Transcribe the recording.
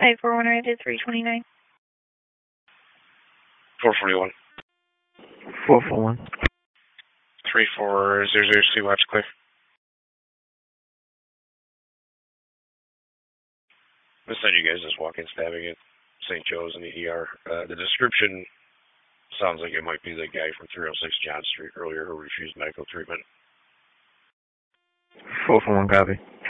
I-41 right to 329. 441. 441. 3400, watch clear. This side you guys just walk-in stabbing at St. Joe's in the ER. The description sounds like it might be the guy from 306 John Street earlier who refused medical treatment. 441 copy.